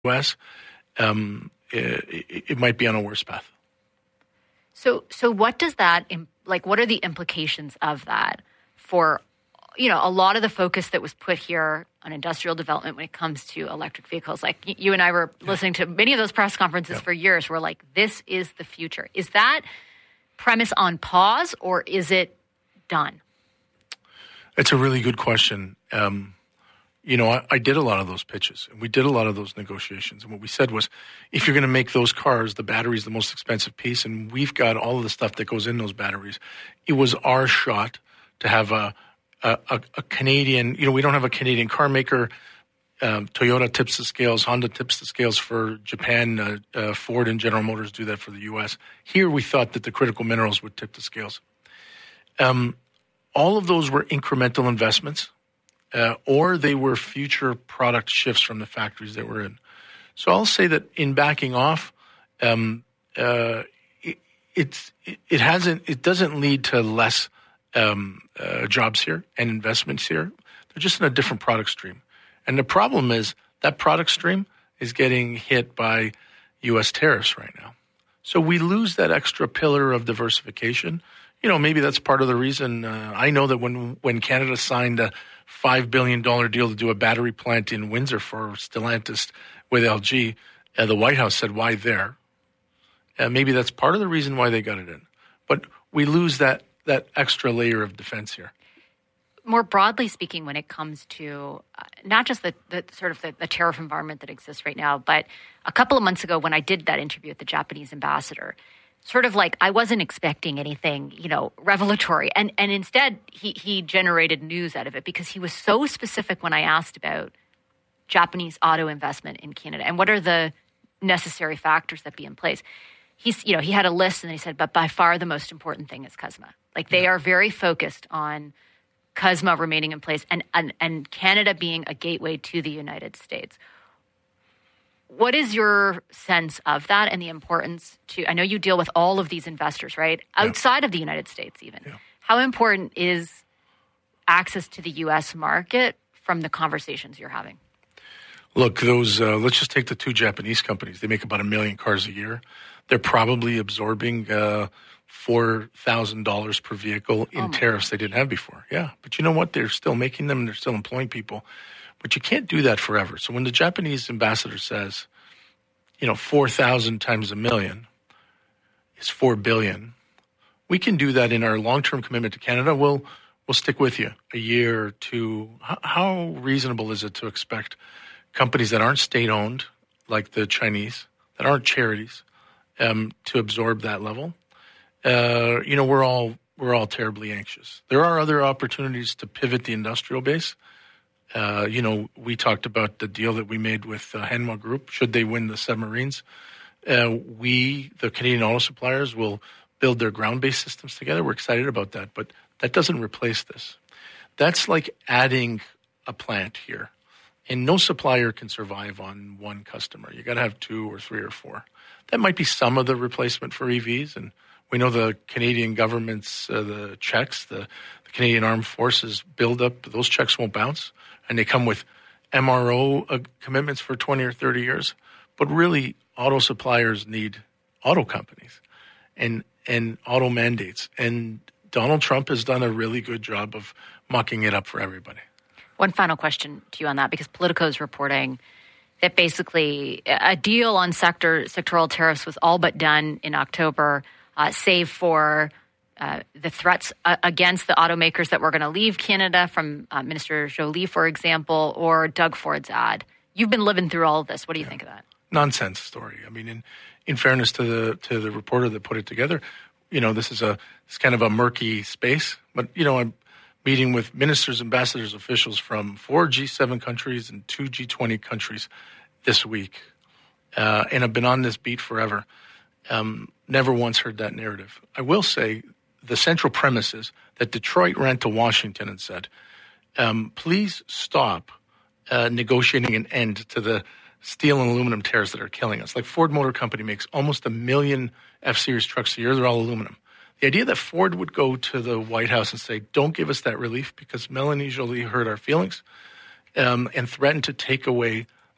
U.S., it might be on a worse path. So what does that, what are the implications of that for, a lot of the focus that was put here on industrial development when it comes to electric vehicles? Like you and I were listening to many of those press conferences for years. We're like, this is the future. Is that premise on pause or is it done? It's a really good question. I did a lot of those pitches and we did a lot of those negotiations. And what we said was, if you're going to make those cars, the battery is the most expensive piece. And we've got all of the stuff that goes in those batteries. It was our shot to have a Canadian, we don't have a Canadian car maker. Toyota tips the scales. Honda tips the scales for Japan. Ford and General Motors do that for the U.S. Here we thought that the critical minerals would tip the scales. All of those were incremental investments. Or they were future product shifts from the factories that we're in. So I'll say that in backing off, it doesn't lead to less jobs here and investments here. They're just in a different product stream. And the problem is that product stream is getting hit by U.S. tariffs right now. So we lose that extra pillar of diversification. Maybe that's part of the reason. I know that when Canada signed a $5 billion deal to do a battery plant in Windsor for Stellantis with LG, the White House said, why there? Maybe that's part of the reason why they got it in. But we lose that extra layer of defense here. More broadly speaking, when it comes to not just the tariff environment that exists right now, but a couple of months ago when I did that interview with the Japanese ambassador, I wasn't expecting anything, revelatory. And instead, he generated news out of it because he was so specific when I asked about Japanese auto investment in Canada and what are the necessary factors that be in place. He had a list and then he said, but by far the most important thing is CUSMA. They are very focused on CUSMA remaining in place and Canada being a gateway to the United States. What is your sense of that and the importance I know you deal with all of these investors, right? Outside of the United States even. Yeah. How important is access to the U.S. market from the conversations you're having? Look, those, let's just take the two Japanese companies. They make about 1 million cars a year. They're probably absorbing $4,000 per vehicle in tariffs they didn't have before. Yeah, but you know what? They're still making them and they're still employing people. But you can't do that forever. So when the Japanese ambassador says, 4,000 times 1 million is 4 billion, we can do that in our long-term commitment to Canada. We'll stick with you a year or two. How reasonable is it to expect companies that aren't state-owned, like the Chinese, that aren't charities, to absorb that level? We're all terribly anxious. There are other opportunities to pivot the industrial base. We talked about the deal that we made with Hanwha Group. Should they win the submarines, the Canadian auto suppliers, will build their ground-based systems together. We're excited about that, but that doesn't replace this. That's like adding a plant here, and no supplier can survive on one customer. You got to have 2 or 3 or 4. That might be some of the replacement for EVs, and we know the Canadian government's the checks, the Canadian Armed Forces build up. Those checks won't bounce. And they come with MRO commitments for 20 or 30 years. But really, auto suppliers need auto companies and auto mandates. And Donald Trump has done a really good job of mucking it up for everybody. One final question to you on that, because Politico is reporting that basically a deal on sectoral tariffs was all but done in October, save for the threats against the automakers that were going to leave Canada from Minister Joly, for example, or Doug Ford's ad. You've been living through all of this. What do you think of that? Nonsense story. I mean, in fairness to the reporter that put it together, this is it's kind of a murky space. But I'm meeting with ministers, ambassadors, officials from 4 G7 countries and 2 G20 countries this week, and I've been on this beat forever. Never once heard that narrative. I will say, the central premise is that Detroit ran to Washington and said, please stop negotiating an end to the steel and aluminum tariffs that are killing us. Like Ford Motor Company makes almost 1 million F-Series trucks a year. They're all aluminum. The idea that Ford would go to the White House and say, don't give us that relief because Melanie Joly hurt our feelings and threatened to take away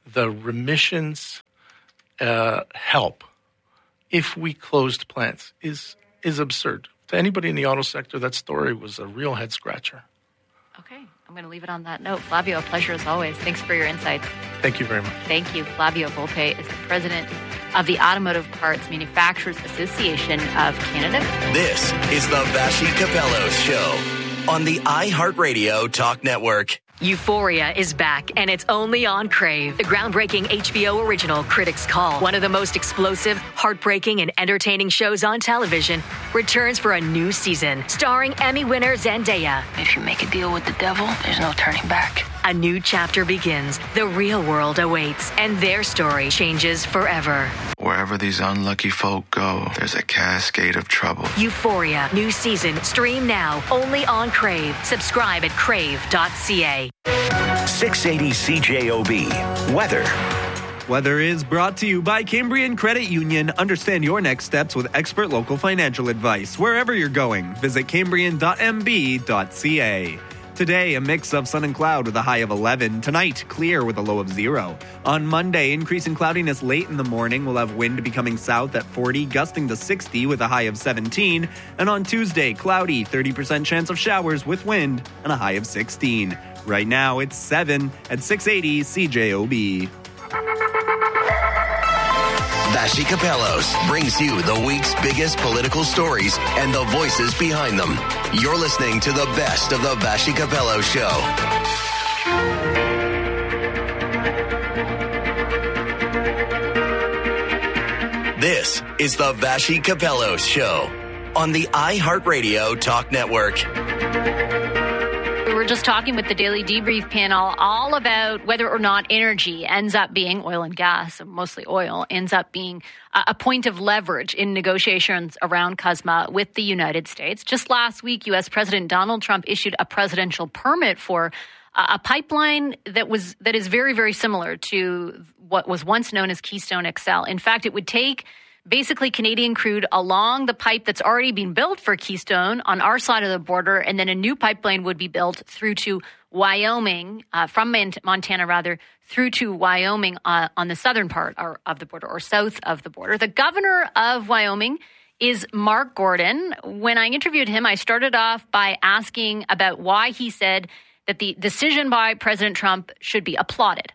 the remissions help if we closed plants is absurd. To anybody in the auto sector, that story was a real head scratcher. Okay, I'm going to leave it on that note. Flavio, a pleasure as always. Thanks for your insights. Thank you very much. Thank you. Flavio Volpe is the president of the Automotive Parts Manufacturers Association of Canada. This is the Vassy Kapelos Show on the iHeartRadio Talk Network. Euphoria is back, and it's only on Crave. The groundbreaking HBO original Critics' Call, one of the most explosive, heartbreaking, and entertaining shows on television, returns for a new season, starring Emmy winner Zendaya. If you make a deal with the devil, there's no turning back. A new chapter begins, the real world awaits, and their story changes forever. Wherever these unlucky folk go, there's a cascade of trouble. Euphoria, new season, stream now, only on Crave. Subscribe at crave.ca. 680 CJOB. Weather. Weather is brought to you by Cambrian Credit Union. Understand your next steps with expert local financial advice. Wherever you're going, visit cambrian.mb.ca. Today, a mix of sun and cloud with a high of 11. Tonight, clear with a low of 0. On Monday, increasing cloudiness late in the morning. We'll have wind becoming south at 40, gusting to 60 with a high of 17. And on Tuesday, cloudy, 30% chance of showers with wind and a high of 16. Right now, it's 7 at 680 CJOB. Vassy Kapelos brings you the week's biggest political stories and the voices behind them. You're listening to the best of the Vassy Kapelos Show. This is the Vassy Kapelos Show on the iHeartRadio Talk Network. We were just talking with the Daily Debrief panel all about whether or not energy ends up being, oil and gas, mostly oil, ends up being a point of leverage in negotiations around CUSMA with the United States. Just last week, U.S. President Donald Trump issued a presidential permit for a pipeline that is very, very similar to what was once known as Keystone XL. In fact, it would take basically Canadian crude along the pipe that's already been built for Keystone on our side of the border, and then a new pipeline would be built through to Wyoming, from Montana, through to Wyoming on the southern part of the border, or south of the border. The governor of Wyoming is Mark Gordon. When I interviewed him, I started off by asking about why he said that the decision by President Trump should be applauded.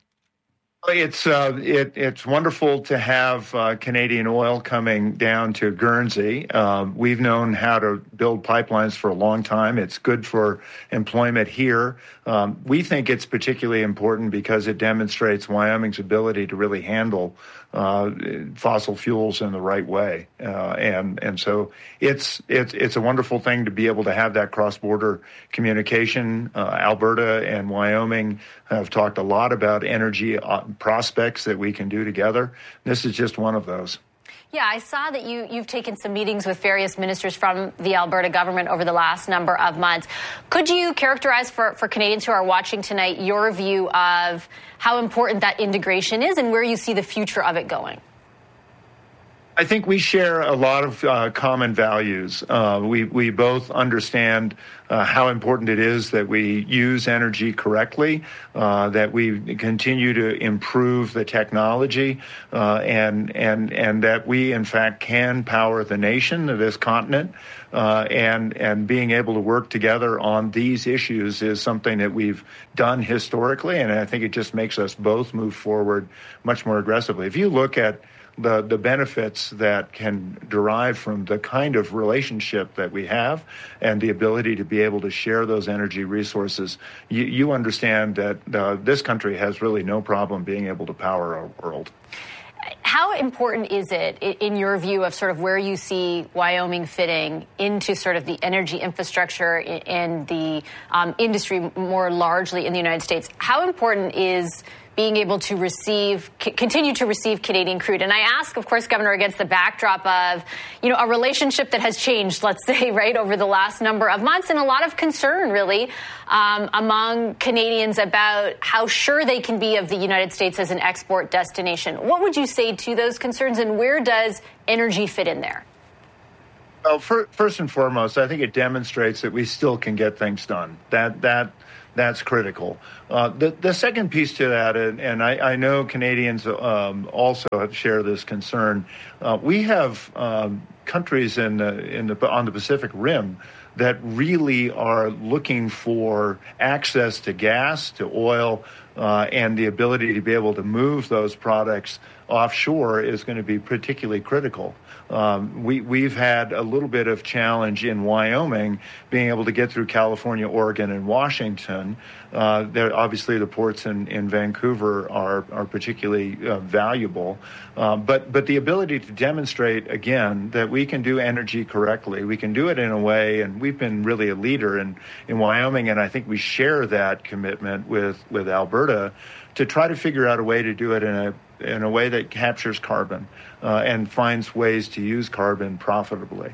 It's wonderful to have Canadian oil coming down to Guernsey. We've known how to build pipelines for a long time. It's good for employment here. We think it's particularly important because it demonstrates Wyoming's ability to really handle fossil fuels in the right way, and so it's a wonderful thing to be able to have that cross-border communication. Alberta and Wyoming have talked a lot about energy prospects that we can do together. This is just one of those. Yeah, I saw that you've taken some meetings with various ministers from the Alberta government over the last number of months. Could you characterize for Canadians who are watching tonight your view of how important that integration is and where you see the future of it going? I think we share a lot of common values. We both understand how important it is that we use energy correctly, that we continue to improve the technology, and that we, in fact, can power the nation, this continent, and being able to work together on these issues is something that we've done historically, and I think it just makes us both move forward much more aggressively. If you look at the benefits that can derive from the kind of relationship that we have and the ability to be able to share those energy resources, you understand that this country has really no problem being able to power our world. How important is it, in your view, of sort of where you see Wyoming fitting into sort of the energy infrastructure and the industry more largely in the United States? How important is being able to continue to receive Canadian crude? And I ask, of course, Governor, against the backdrop of, a relationship that has changed, let's say, right, over the last number of months, and a lot of concern, really, among Canadians about how sure they can be of the United States as an export destination. What would you say to those concerns, and where does energy fit in there? Well, first and foremost, I think it demonstrates that we still can get things done. That That's critical. The second piece to that, and I know Canadians also share this concern. We have countries on the Pacific Rim that really are looking for access to gas, to oil, and the ability to be able to move those products offshore is going to be particularly critical. We've had a little bit of challenge in Wyoming being able to get through California, Oregon, and Washington. Obviously, the ports in Vancouver are particularly valuable. But the ability to demonstrate, again, that we can do energy correctly, we can do it in a way, and we've been really a leader in Wyoming, and I think we share that commitment with Alberta to try to figure out a way to do it in a way that captures carbon and finds ways to use carbon profitably.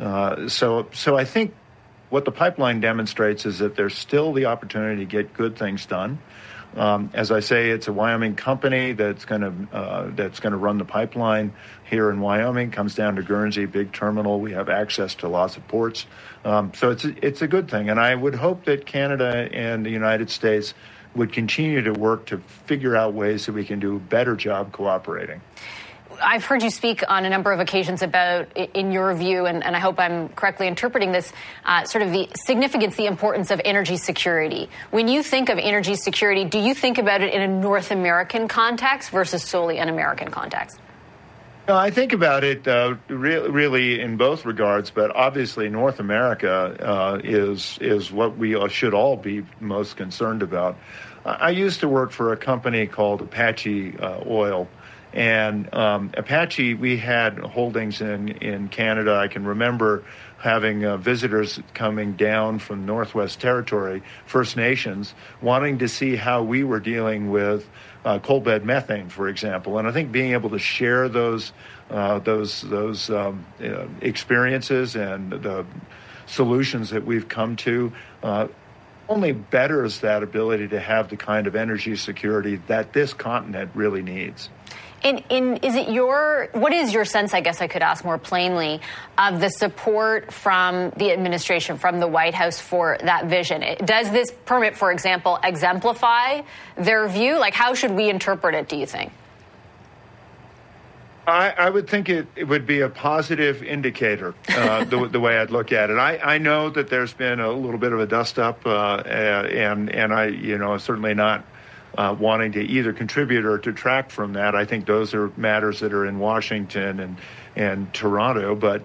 So I think what the pipeline demonstrates is that there's still the opportunity to get good things done. As I say, it's a Wyoming company that's going to run the pipeline here in Wyoming. Comes down to Guernsey, big terminal. We have access to lots of ports, so it's a good thing. And I would hope that Canada and the United States would continue to work to figure out ways that we can do a better job cooperating. I've heard you speak on a number of occasions about, in your view, and I hope I'm correctly interpreting this, sort of the significance, the importance of energy security. When you think of energy security, do you think about it in a North American context versus solely an American context? No, I think about it really in both regards, but obviously North America is what we should all be most concerned about. I used to work for a company called Apache Oil. And Apache, we had holdings in Canada. I can remember having visitors coming down from Northwest Territory, First Nations, wanting to see how we were dealing with coal bed methane, for example. And I think being able to share those experiences and the solutions that we've come to only betters that ability to have the kind of energy security that this continent really needs. What is your sense, I guess I could ask more plainly, of the support from the administration, from the White House for that vision? Does this permit, for example, exemplify their view? Like, how should we interpret it, do you think? I would think it would be a positive indicator, the way I'd look at it. I know that there's been a little bit of a dust-up, and I, certainly not wanting to either contribute or detract from that. I think those are matters that are in Washington and Toronto. But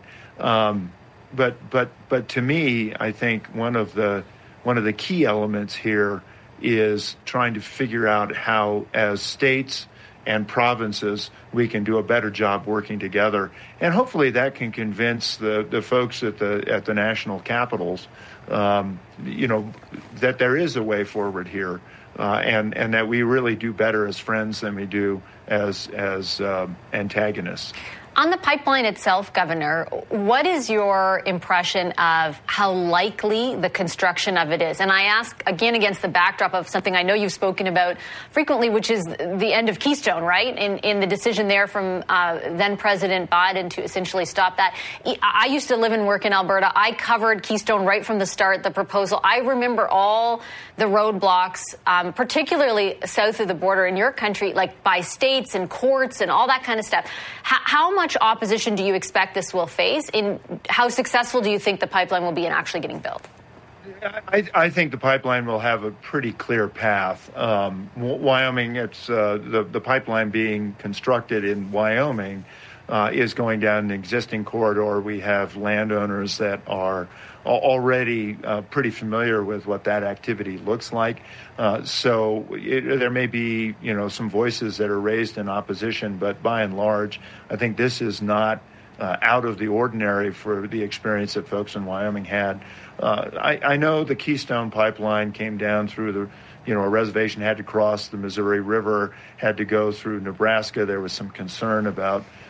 to me, I think one of the key elements here is trying to figure out how, as states and provinces, we can do a better job working together, and hopefully that can convince the folks at the national capitals, that there is a way forward here. And that we really do better as friends than we do as antagonists. On the pipeline itself, Governor, what is your impression of how likely the construction of it is? And I ask, again, against the backdrop of something I know you've spoken about frequently, which is the end of Keystone, right? In the decision there from then-President Biden to essentially stop that. I used to live and work in Alberta. I covered Keystone right from the start, the proposal. I remember all the roadblocks, particularly south of the border in your country, like by states and courts and all that kind of stuff. How much opposition do you expect this will face? How successful do you think the pipeline will be in actually getting built? I think the pipeline will have a pretty clear path. Wyoming, it's the pipeline being constructed in Wyoming is going down an existing corridor. We have landowners that are already pretty familiar with what that activity looks like. So there may be, some voices that are raised in opposition, but by and large, I think this is not out of the ordinary for the experience that folks in Wyoming had. I know the Keystone Pipeline came down through a reservation, had to cross the Missouri River, had to go through Nebraska. There was some concern about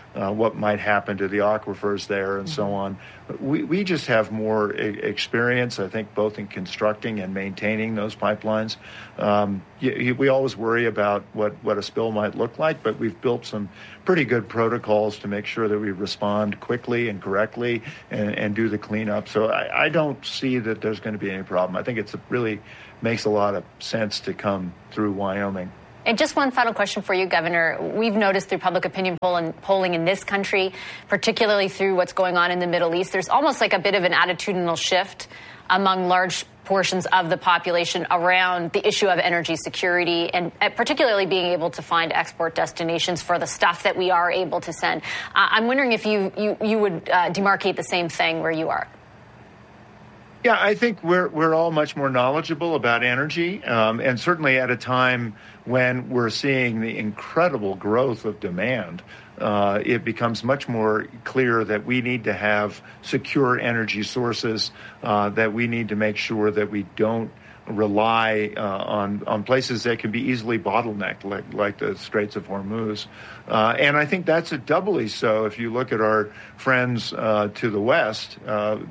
what might happen to the aquifers there and so on. We just have more experience, I think, both in constructing and maintaining those pipelines. We always worry about what a spill might look like, but we've built some pretty good protocols to make sure that we respond quickly and correctly and do the cleanup. So I don't see that there's going to be any problem. I think it really makes a lot of sense to come through Wyoming. And just one final question for you, Governor. We've noticed through public opinion polling in this country, particularly through what's going on in the Middle East, there's almost like a bit of an attitudinal shift among large portions of the population around the issue of energy security and particularly being able to find export destinations for the stuff that we are able to send. I'm wondering if you would demarcate the same thing where you are. Yeah, I think we're all much more knowledgeable about energy, and certainly at a time when we're seeing the incredible growth of demand, it becomes much more clear that we need to have secure energy sources, that we need to make sure that we don't rely on places that can be easily bottlenecked, like the Straits of Hormuz. And I think that's doubly so if you look at our friends to the west,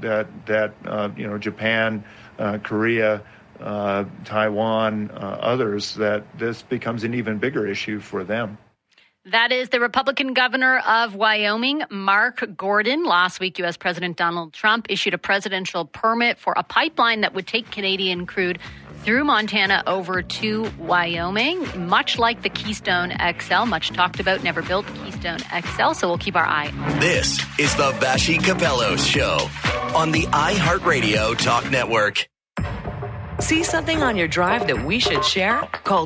Japan, Korea, Taiwan, others, that this becomes an even bigger issue for them. That is the Republican governor of Wyoming, Mark Gordon. Last week, U.S. President Donald Trump issued a presidential permit for a pipeline that would take Canadian crude through Montana over to Wyoming, much like the Keystone XL, much talked about, never built Keystone XL, so we'll keep our eye on it. This is the Vassy Kapelos Show on the iHeartRadio Talk Network. See something on your drive that we should share? Call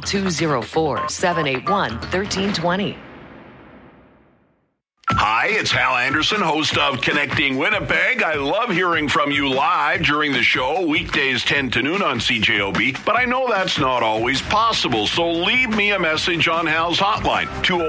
204-781-1320. Hi, it's Hal Anderson, host of Connecting Winnipeg. I love hearing from you live during the show, weekdays 10 to noon on CJOB, but I know that's not always possible, so leave me a message on Hal's hotline,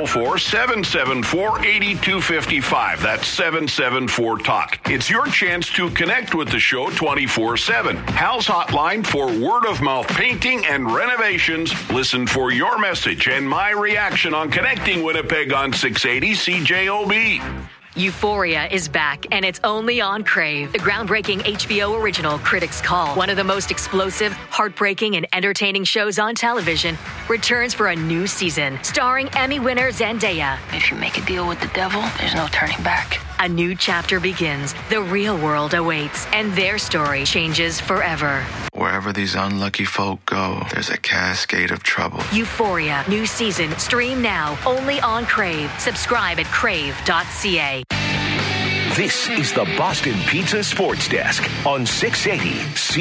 204-774-8255. That's 774-TALK. It's your chance to connect with the show 24/7. Hal's hotline for word-of-mouth painting and renovations. Listen for your message and my reaction on Connecting Winnipeg on 680 CJOB. Euphoria is back, and it's only on Crave. The groundbreaking HBO original Critics Call, one of the most explosive, heartbreaking, and entertaining shows on television, returns for a new season, starring Emmy winner Zendaya. If you make a deal with the devil, there's no turning back. A new chapter begins. The real world awaits, and their story changes forever. Wherever these unlucky folk go, there's a cascade of trouble. Euphoria, new season, stream now, only on Crave. Subscribe at crave.ca. This is the Boston Pizza Sports Desk on 680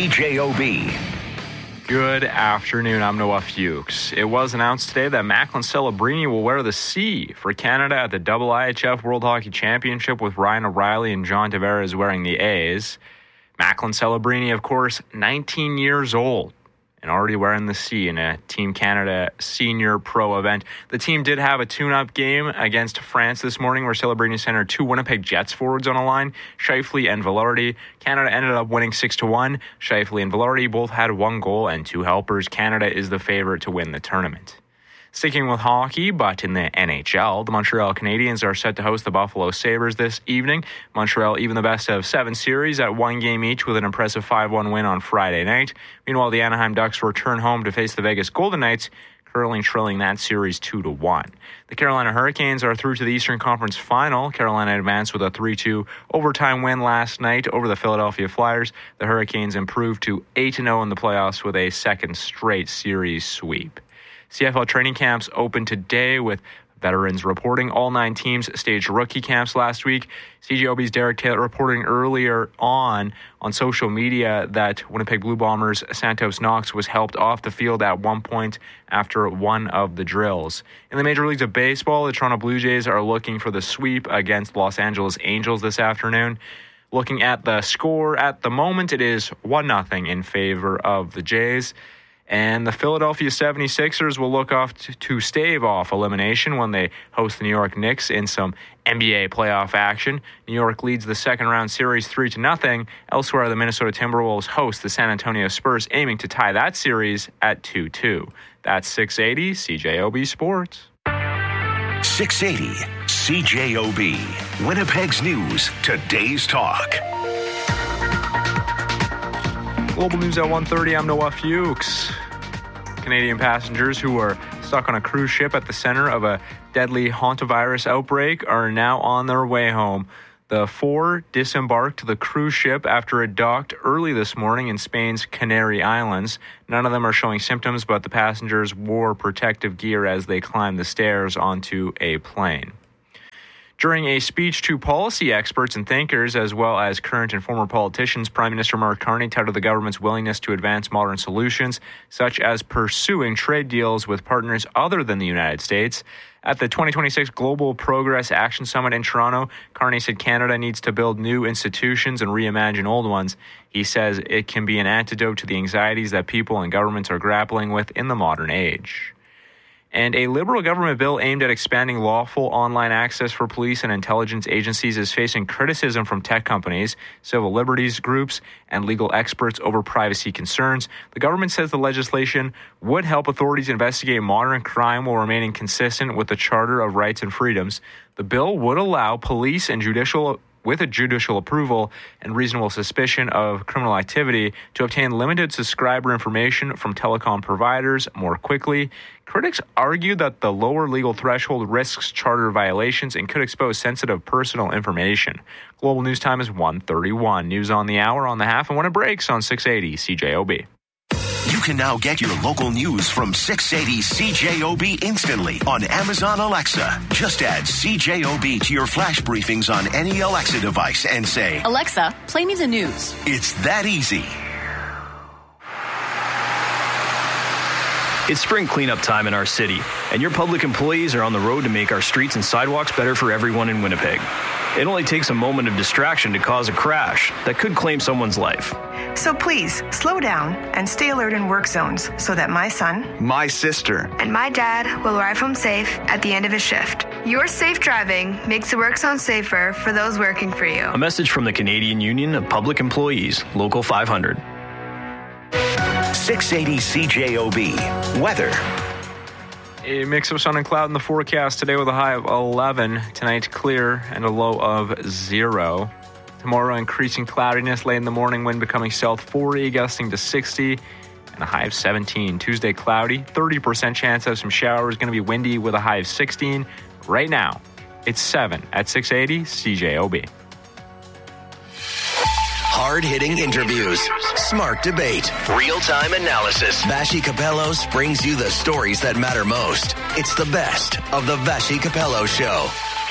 CJOB. Good afternoon, I'm Noah Fuchs. It was announced today that Macklin Celebrini will wear the C for Canada at the IIHF World Hockey Championship, with Ryan O'Reilly and John Tavares wearing the A's. Macklin Celebrini, of course, 19 years old and already wearing the C in a Team Canada Senior Pro event. The team did have a tune-up game against France this morning where Celebrini centered two Winnipeg Jets forwards on a line, Scheifele and Velarde. Canada ended up winning 6-1. Scheifele and Velarde both had one goal and two helpers. Canada is the favorite to win the tournament. Sticking with hockey, but in the NHL, the Montreal Canadiens are set to host the Buffalo Sabres this evening. Montreal even the best of 7 series at one game each with an impressive 5-1 win on Friday night. Meanwhile, the Anaheim Ducks return home to face the Vegas Golden Knights, currently trailing that series 2-1. The Carolina Hurricanes are through to the Eastern Conference Final. Carolina advanced with a 3-2 overtime win last night over the Philadelphia Flyers. The Hurricanes improved to 8-0 in the playoffs with a second straight series sweep. CFL training camps open today with veterans reporting. All 9 teams staged rookie camps last week. CJOB's Derek Taylor reporting earlier on social media that Winnipeg Blue Bombers' Santos Knox was helped off the field at one point after one of the drills. In the Major Leagues of Baseball, the Toronto Blue Jays are looking for the sweep against Los Angeles Angels this afternoon. Looking at the score at the moment, it is 1-0 in favor of the Jays. And the Philadelphia 76ers will look off to stave off elimination when they host the New York Knicks in some NBA playoff action. New York leads the second-round series 3-0. Elsewhere, the Minnesota Timberwolves host the San Antonio Spurs, aiming to tie that series at 2-2. That's 680 CJOB Sports. 680 CJOB, Winnipeg's News, Today's Talk. Global News at 1:30, I'm Noah Fuchs. Canadian passengers who were stuck on a cruise ship at the center of a deadly hantavirus outbreak are now on their way home. The 4 disembarked the cruise ship after it docked early this morning in Spain's Canary Islands. None of them are showing symptoms, but the passengers wore protective gear as they climbed the stairs onto a plane. During a speech to policy experts and thinkers, as well as current and former politicians, Prime Minister Mark Carney touted the government's willingness to advance modern solutions, such as pursuing trade deals with partners other than the United States. At the 2026 Global Progress Action Summit in Toronto, Carney said Canada needs to build new institutions and reimagine old ones. He says it can be an antidote to the anxieties that people and governments are grappling with in the modern age. And a Liberal government bill aimed at expanding lawful online access for police and intelligence agencies is facing criticism from tech companies, civil liberties groups, and legal experts over privacy concerns. The government says the legislation would help authorities investigate modern crime while remaining consistent with the Charter of Rights and Freedoms. The bill would allow police and with a judicial approval and reasonable suspicion of criminal activity to obtain limited subscriber information from telecom providers more quickly. Critics argue that the lower legal threshold risks charter violations and could expose sensitive personal information. Global News Time is 1:31. News on the hour, on the half, and when it breaks on 680 CJOB. You can now get your local news from 680 CJOB instantly on Amazon Alexa. Just add CJOB to your flash briefings on any Alexa device and say, Alexa, play me the news. It's that easy. It's spring cleanup time in our city, and your public employees are on the road to make our streets and sidewalks better for everyone in Winnipeg. It only takes a moment of distraction to cause a crash that could claim someone's life. So please, slow down and stay alert in work zones so that my son, my sister, and my dad will arrive home safe at the end of his shift. Your safe driving makes the work zone safer for those working for you. A message from the Canadian Union of Public Employees, Local 500. 680 CJOB. Weather. A mix of sun and cloud in the forecast today with a high of 11. Tonight, clear and a low of 0. Tomorrow, increasing cloudiness. Late in the morning, wind becoming south 40, gusting to 60, and a high of 17. Tuesday, cloudy. 30% chance of some showers. Going to be windy with a high of 16. Right now, it's 7 at 680 CJOB. Hard-hitting interviews, smart debate, real-time analysis. Vassy Kapelos brings you the stories that matter most. It's the best of the Vassy Kapelos Show.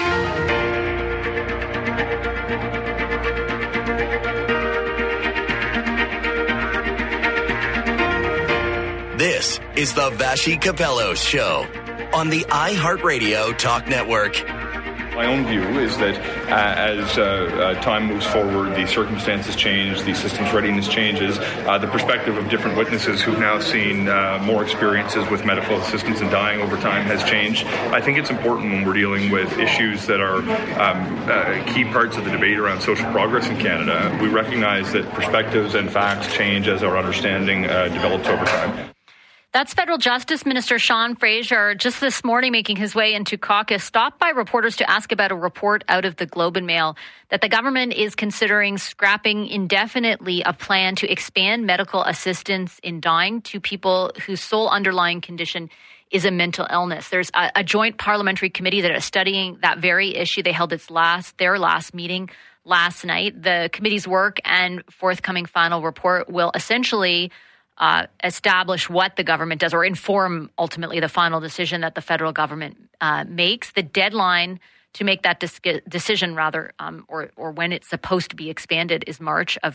This is the Vassy Kapelos Show on the iHeartRadio Talk Network. My own view is that as time moves forward, the circumstances change, the system's readiness changes, the perspective of different witnesses who've now seen more experiences with medical assistance and dying over time has changed. I think it's important when we're dealing with issues that are key parts of the debate around social progress in Canada. We recognize that perspectives and facts change as our understanding develops over time. That's Federal Justice Minister Sean Fraser just this morning making his way into caucus, stopped by reporters to ask about a report out of the Globe and Mail that the government is considering scrapping indefinitely a plan to expand medical assistance in dying to people whose sole underlying condition is a mental illness. There's a joint parliamentary committee that is studying that very issue. They held their last meeting last night. The committee's work and forthcoming final report will essentially establish what the government does or inform ultimately the final decision that the federal government makes. The deadline to make that decision or when it's supposed to be expanded is March of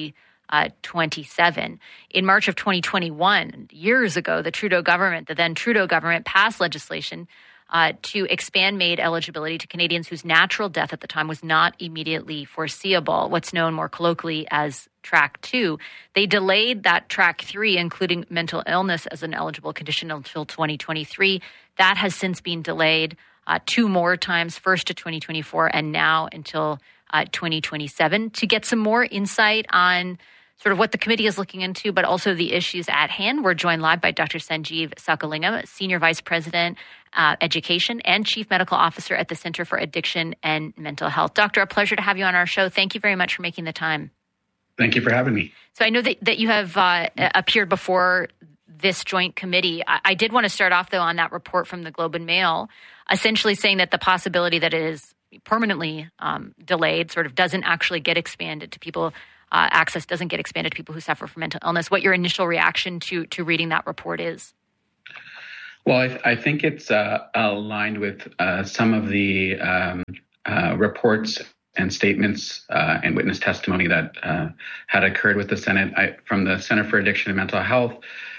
2027. In March of 2021, years ago, the then Trudeau government passed legislation to expand MAID eligibility to Canadians whose natural death at the time was not immediately foreseeable, what's known more colloquially as Track 2. They delayed that Track 3, including mental illness as an eligible condition, until 2023. That has since been delayed 2 more times, first to 2024 and now until 2027. To get some more insight on sort of what the committee is looking into, but also the issues at hand. We're joined live by Dr. Sanjeev Sakalingam, Senior Vice President, Education and Chief Medical Officer at the Center for Addiction and Mental Health. Doctor, a pleasure to have you on our show. Thank you very much for making the time. Thank you for having me. So I know that you have appeared before this joint committee. I did want to start off, though, on that report from the Globe and Mail, essentially saying that the possibility that it is permanently delayed sort of doesn't actually get expanded to people, access doesn't get expanded to people who suffer from mental illness. What your initial reaction to reading that report is? Well, I think it's aligned with some of the reports and statements and witness testimony that had occurred with the Senate. From the Center for Addiction and Mental Health,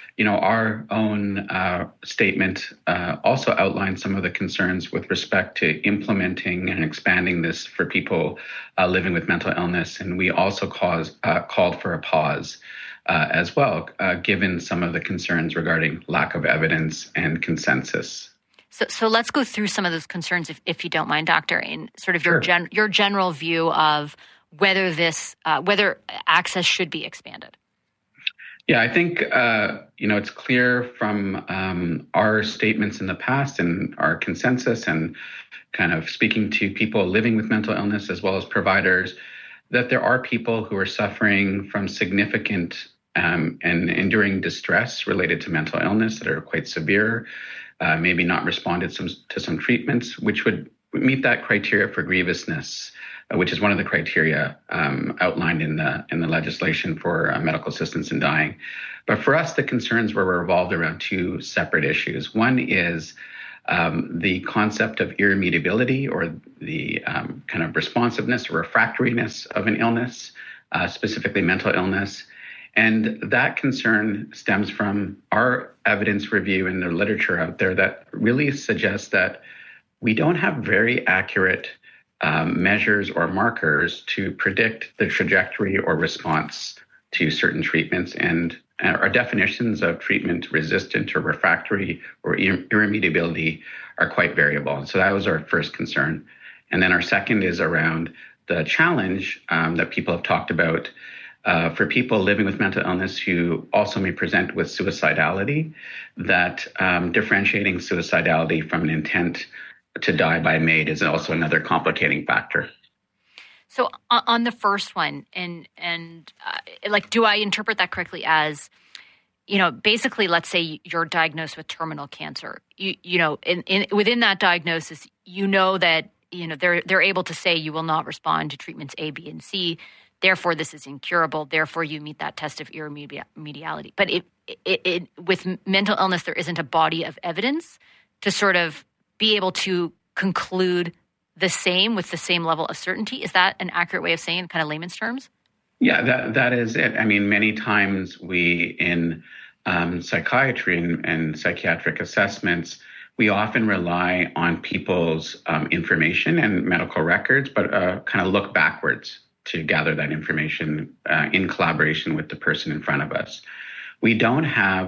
our own statement also outlined some of the concerns with respect to implementing and expanding this for people living with mental illness. And we also called for a pause as well, given some of the concerns regarding lack of evidence and consensus. So let's go through some of those concerns, if you don't mind, Doctor, in sort of your general view of whether whether access should be expanded. Yeah, I think, it's clear from our statements in the past and our consensus and kind of speaking to people living with mental illness as well as providers, that there are people who are suffering from significant and enduring distress related to mental illness that are quite severe, maybe not responded to some treatments, which would meet that criteria for grievousness, which is one of the criteria outlined in the legislation for medical assistance in dying. But for us, the concerns were revolved around two separate issues. One is the concept of irremediability, or the kind of responsiveness or refractoriness of an illness, specifically mental illness. And that concern stems from our evidence review and the literature out there that really suggests that we don't have very accurate measures or markers to predict the trajectory or response to certain treatments, and our definitions of treatment resistant or refractory or irremediability are quite variable. And so that was our first concern. And then our second is around the challenge that people have talked about for people living with mental illness who also may present with suicidality, that differentiating suicidality from an intent to die by MAID is also another complicating factor. So on the first one, and do I interpret that correctly as, basically, let's say you're diagnosed with terminal cancer. Within that diagnosis, that they're able to say you will not respond to treatments A, B, and C. Therefore, this is incurable. Therefore, you meet that test of irremediality. But with mental illness, there isn't a body of evidence to sort of be able to conclude the same with the same level of certainty. Is that an accurate way of saying it, kind of layman's terms? Yeah, that is it. I mean, many times we in psychiatry and psychiatric assessments, we often rely on people's information and medical records, but kind of look backwards to gather that information in collaboration with the person in front of us. We don't have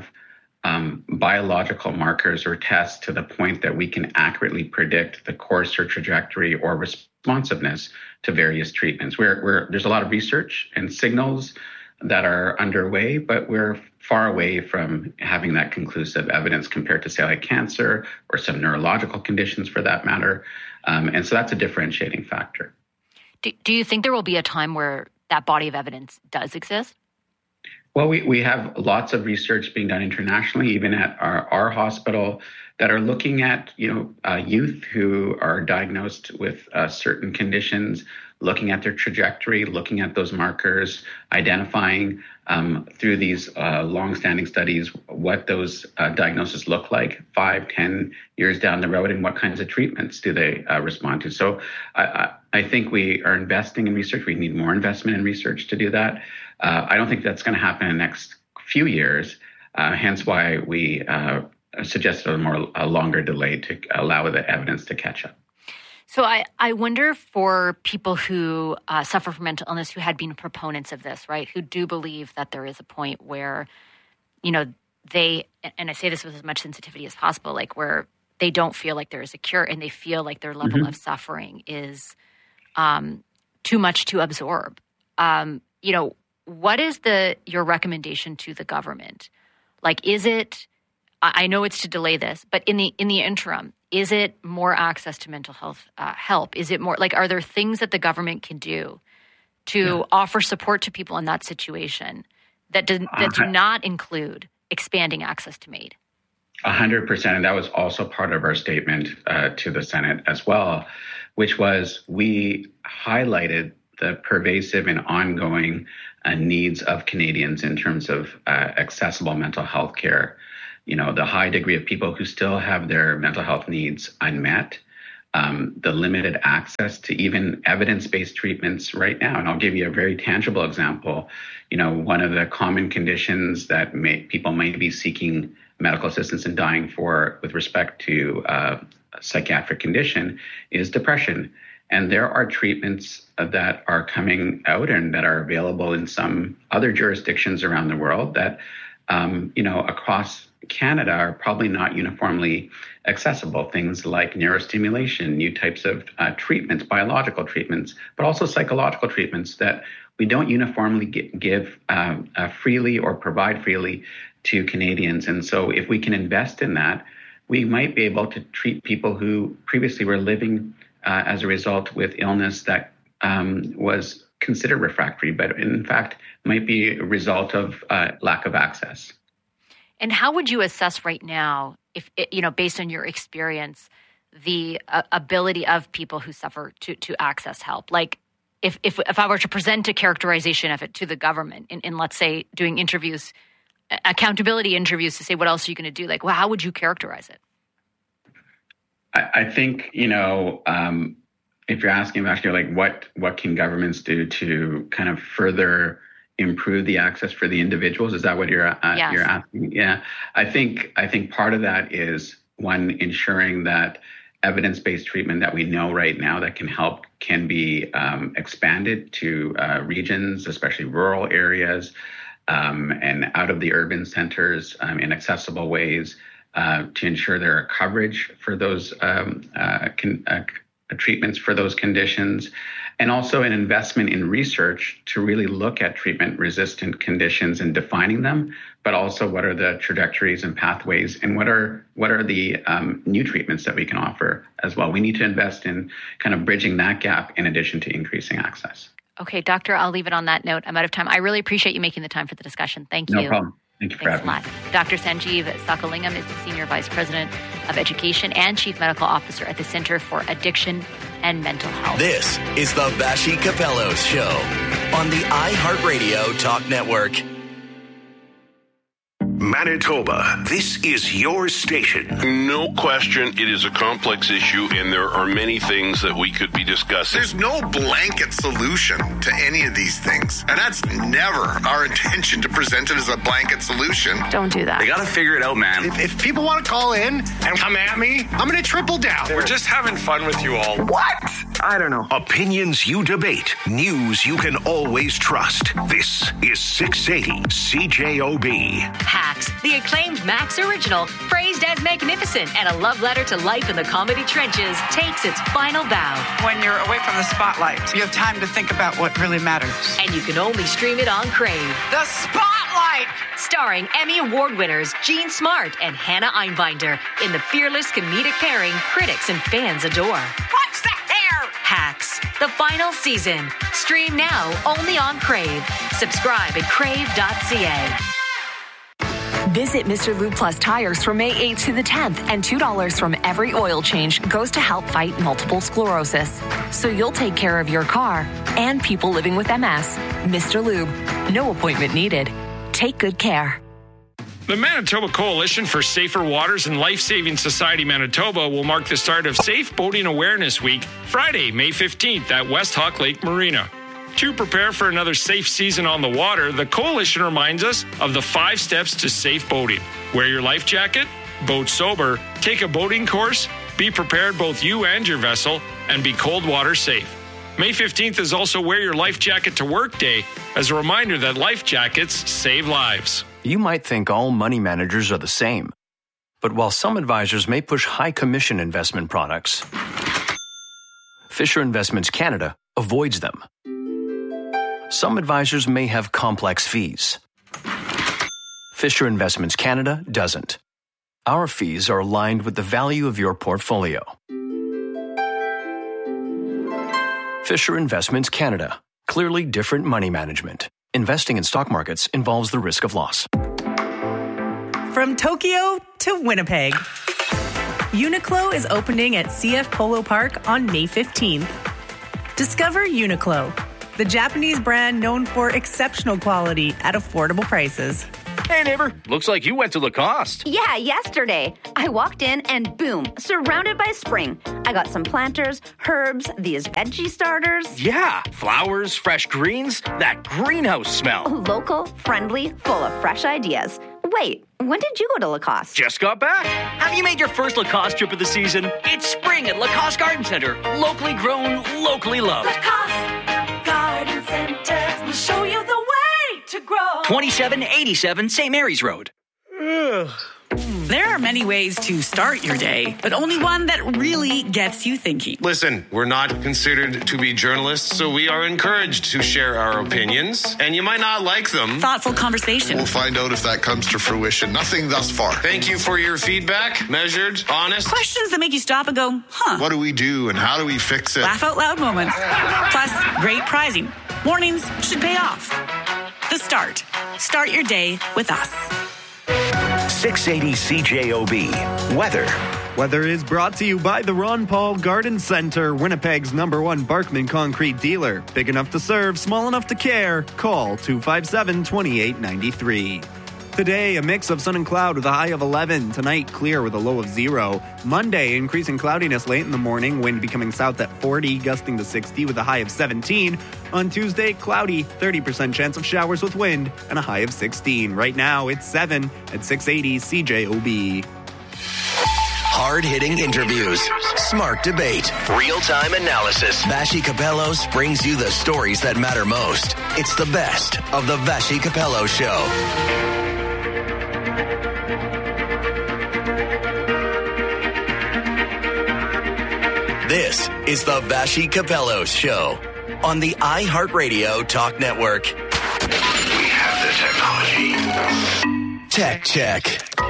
biological markers or tests to the point that we can accurately predict the course or trajectory or responsiveness to various treatments. There's a lot of research and signals that are underway, but we're far away from having that conclusive evidence compared to, say, like cancer or some neurological conditions for that matter. And so that's a differentiating factor. Do you think there will be a time where that body of evidence does exist? Well, we have lots of research being done internationally, even at our hospital, that are looking at youth who are diagnosed with certain conditions, looking at their trajectory, looking at those markers, identifying through these long-standing studies what those diagnoses look like 5-10 years down the road, and what kinds of treatments do they respond to. So I think we are investing in research. We need more investment in research to do that. I don't think that's going to happen in the next few years, hence why we suggested a longer delay to allow the evidence to catch up. So I wonder, for people who suffer from mental illness who had been proponents of this, right, who do believe that there is a point where, they, and I say this with as much sensitivity as possible, like where they don't feel like there is a cure and they feel like their level of suffering is too much to absorb. what is your recommendation to the government? Like, is it, I know it's to delay this, but in the interim, is it more access to mental health help? Is it more, like, are there things that the government can do to offer support to people in that situation that do not include expanding access to MAID? 100%. And that was also part of our statement to the Senate as well, which was we highlighted the pervasive and ongoing needs of Canadians in terms of accessible mental health care. You know, the high degree of people who still have their mental health needs unmet, the limited access to even evidence-based treatments right now. And I'll give you a very tangible example. You know, one of the common conditions that people might be seeking medical assistance and dying for with respect to a psychiatric condition is depression. And there are treatments that are coming out and that are available in some other jurisdictions around the world that, across Canada are probably not uniformly accessible. Things like neurostimulation, new types of treatments, biological treatments, but also psychological treatments that we don't uniformly give freely or provide freely to Canadians. And so if we can invest in that, we might be able to treat people who previously were living as a result with illness that was considered refractory, but in fact might be a result of lack of access. And how would you assess right now, if based on your experience, the ability of people who suffer to access help? Like, if I were to present a characterization of it to the government in let's say doing interviews, accountability interviews, to say what else are you going to do? Like, well, how would you characterize it? I think, if you're asking about like what can governments do to kind of further improve the access for the individuals, is that what you're asking? Yeah, I think part of that is one, ensuring that evidence-based treatment that we know right now that can help can be expanded to regions, especially rural areas, and out of the urban centers in accessible ways. To ensure there are coverage for those treatments for those conditions, and also an investment in research to really look at treatment-resistant conditions and defining them, but also what are the trajectories and pathways, and what are the new treatments that we can offer as well. We need to invest in kind of bridging that gap in addition to increasing access. Okay, Doctor, I'll leave it on that note. I'm out of time. I really appreciate you making the time for the discussion. Thank you. No problem. Thank you for having me. Dr. Sanjeev Sakalingam is the Senior Vice President of Education and Chief Medical Officer at the Center for Addiction and Mental Health. This is the Vassy Kapelos Show on the iHeartRadio Talk Network. Manitoba, this is your station. No question, it is a complex issue, and there are many things that we could be discussing. There's no blanket solution to any of these things, and that's never our intention to present it as a blanket solution. Don't do that. They got to figure it out, man. If people want to call in and come at me, I'm going to triple down. We're just having fun with you all. What? I don't know. Opinions you debate, news you can always trust. This is 680 CJOB. Hacks, the acclaimed Max original, praised as magnificent and a love letter to life in the comedy trenches, takes its final bow. When you're away from the spotlight, you have time to think about what really matters. And you can only stream it on Crave. The Spotlight! Starring Emmy Award winners Jean Smart and Hannah Einbinder in the fearless comedic pairing critics and fans adore. What's the hair? Hacks, the final season. Stream now only on Crave. Subscribe at crave.ca. Visit Mr. Lube Plus Tires from May 8th to the 10th, and $2 from every oil change goes to help fight multiple sclerosis. So you'll take care of your car and people living with MS. Mr. Lube, no appointment needed. Take good care. The Manitoba Coalition for Safer Waters and Life-Saving Society Manitoba will mark the start of Safe Boating Awareness Week, Friday, May 15th at West Hawk Lake Marina. To prepare for another safe season on the water, the Coalition reminds us of the 5 steps to safe boating. Wear your life jacket, boat sober, take a boating course, be prepared both you and your vessel, and be cold water safe. May 15th is also Wear Your Life Jacket to Work Day, as a reminder that life jackets save lives. You might think all money managers are the same. But while some advisors may push high commission investment products, Fisher Investments Canada avoids them. Some advisors may have complex fees. Fisher Investments Canada doesn't. Our fees are aligned with the value of your portfolio. Fisher Investments Canada. Clearly different money management. Investing in stock markets involves the risk of loss. From Tokyo to Winnipeg, Uniqlo is opening at CF Polo Park on May 15th. Discover Uniqlo, the Japanese brand known for exceptional quality at affordable prices. Hey, neighbor. Looks like you went to Lacoste. Yeah, yesterday. I walked in and boom, surrounded by spring. I got some planters, herbs, these veggie starters. Yeah, flowers, fresh greens, that greenhouse smell. Local, friendly, full of fresh ideas. Wait, when did you go to Lacoste? Just got back. Have you made your first Lacoste trip of the season? It's spring at Lacoste Garden Center. Locally grown, locally loved. Lacoste Garden Center will show you the way to grow. 2787 St. Mary's Road. There are many ways to start your day, but only one that really gets you thinking. Listen, we're not considered to be journalists, so we are encouraged to share our opinions, and you might not like them. Thoughtful conversation. We'll find out if that comes to fruition. Nothing thus far. Thank you for your feedback. Measured, honest. Questions that make you stop and go, huh? What do we do and how do we fix it? Laugh out loud moments. Plus, great prizing. Mornings should pay off. The Start. Start your day with us. 680 CJOB. Weather. Weather is brought to you by the Ron Paul Garden Center, Winnipeg's #1 Barkman concrete dealer. Big enough to serve, small enough to care. Call 257-2893. Today, a mix of sun and cloud with a high of 11. Tonight, clear with a low of 0. Monday, increasing cloudiness late in the morning, wind becoming south at 40, gusting to 60 with a high of 17. On Tuesday, cloudy, 30% chance of showers with wind, and a high of 16. Right now, it's 7 at 680 CJOB. Hard-hitting interviews, smart debate, real-time analysis. Vassy Kapelos brings you the stories that matter most. It's the best of the Vassy Kapelos Show. This is the Vassy Kapelos Show on the iHeartRadio Talk Network. We have the technology. Tech Check.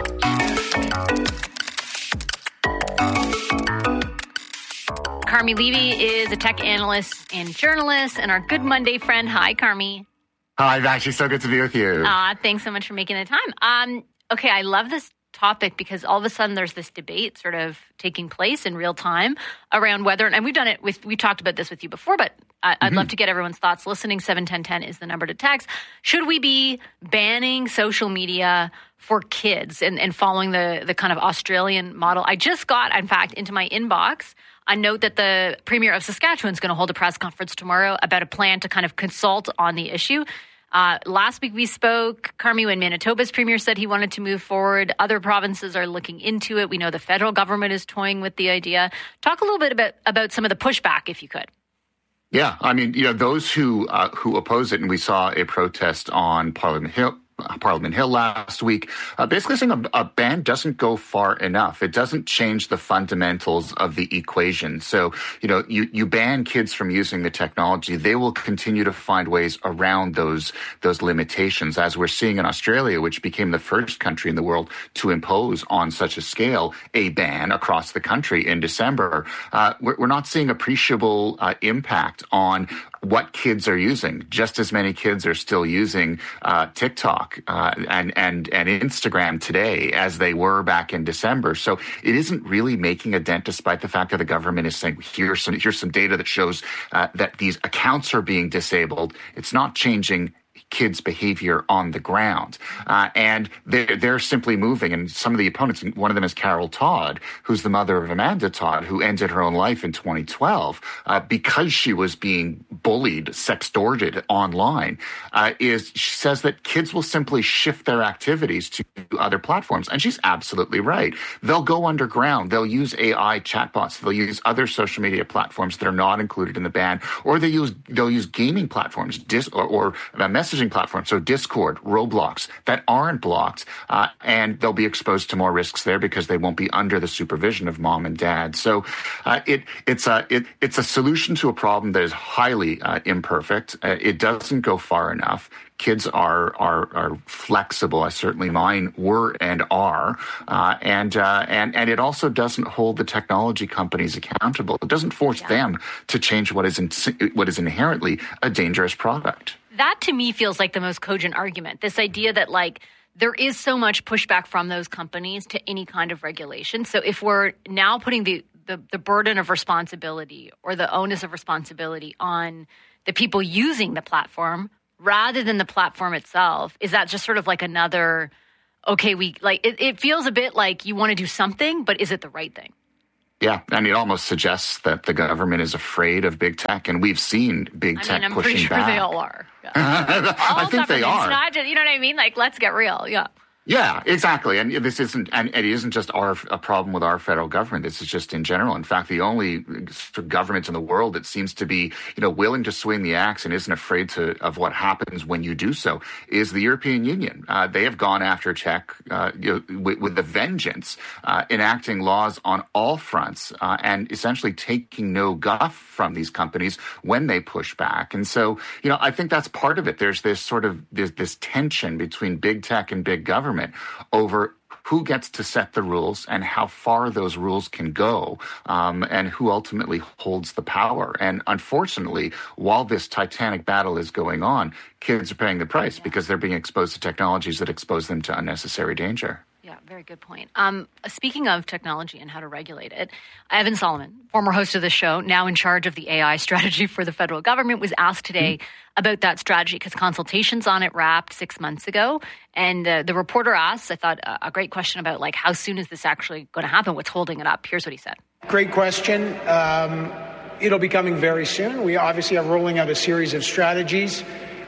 Carmi Levy is a tech analyst and journalist and our Good Monday friend. Hi, Carmi. Hi, Vassy. So good to be with you. Thanks so much for making the time. Okay, I love this topic because all of a sudden there's this debate sort of taking place in real time around whether, and we've done it with, we talked about this with you before, but I'd love to get everyone's thoughts. Listening, 71010 is the number to text. Should we be banning social media for kids and following the kind of Australian model? I just got, in fact, into my inbox a note that the Premier of Saskatchewan is going to hold a press conference tomorrow about a plan to kind of consult on the issue. Last week we spoke, Carmi, when Manitoba's Premier said he wanted to move forward. Other provinces are looking into it. We know the federal government is toying with the idea. Talk a little bit about some of the pushback, if you could. Yeah, I mean, those who oppose it, and we saw a protest on Parliament Hill last week, basically saying a ban doesn't go far enough. It doesn't change the fundamentals of the equation. So, you ban kids from using the technology, they will continue to find ways around those limitations, as we're seeing in Australia, which became the first country in the world to impose on such a scale a ban across the country in December. We're not seeing appreciable impact on what kids are using. Just as many kids are still using TikTok and Instagram today as they were back in December. So it isn't really making a dent, despite the fact that the government is saying, here's some data that shows that these accounts are being disabled. It's not changing kids' behavior on the ground. And they're simply moving. And some of the opponents, one of them is Carol Todd, who's the mother of Amanda Todd, who ended her own life in 2012 because she was being bullied, sextorted online. She says that kids will simply shift their activities to other platforms. And she's absolutely right. They'll go underground. They'll use AI chatbots. They'll use other social media platforms that are not included in the ban, or they'll use gaming platforms or messaging messaging platforms, so Discord, Roblox, that aren't blocked, and they'll be exposed to more risks there because they won't be under the supervision of mom and dad. So it's a solution to a problem that is highly imperfect. It doesn't go far enough. Kids are flexible, as certainly mine were and are, and it also doesn't hold the technology companies accountable. It doesn't force them to change what is inherently a dangerous product. That to me feels like the most cogent argument. This idea that like there is so much pushback from those companies to any kind of regulation. So if we're now putting the burden of responsibility or the onus of responsibility on the people using the platform rather than the platform itself, is that just sort of like another, okay, it feels a bit like you want to do something, but is it the right thing? Yeah, and it almost suggests that the government is afraid of big tech, and we've seen big tech I'm pushing pretty sure back. they all are. Yeah. I think they are. Not just, you know what I mean? Like, let's get real. Yeah. Yeah, exactly. And this isn't, and it isn't just a problem with our federal government. This is just in general. In fact, the only government in the world that seems to be, willing to swing the axe and isn't afraid of what happens when you do so is the European Union. They have gone after tech with a vengeance, enacting laws on all fronts and essentially taking no guff from these companies when they push back. And so, I think that's part of it. There's this this tension between big tech and big government over who gets to set the rules and how far those rules can go, and who ultimately holds the power. And unfortunately, while this titanic battle is going on, kids are paying the price because they're being exposed to technologies that expose them to unnecessary danger. Yeah, very good point. Speaking of technology and how to regulate it, Evan Solomon, former host of the show, now in charge of the AI strategy for the federal government, was asked today about that strategy because consultations on it wrapped 6 months ago. And the reporter asked, I thought, a great question about like how soon is this actually going to happen? What's holding it up? Here's what he said. Great question. It'll be coming very soon. We obviously are rolling out a series of strategies